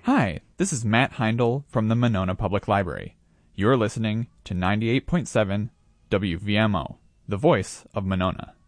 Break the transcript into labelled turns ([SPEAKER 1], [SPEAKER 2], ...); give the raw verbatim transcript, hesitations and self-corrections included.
[SPEAKER 1] Hi, this is Matt Heindel from the Monona Public Library. You're listening to ninety-eight point seven W V M O, the voice of Monona.